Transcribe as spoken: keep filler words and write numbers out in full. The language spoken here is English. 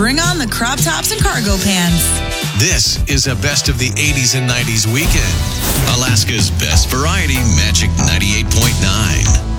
bring on the crop tops and cargo pants. This is a best of the eighties and nineties weekend. Alaska's best variety, Magic ninety-eight point nine.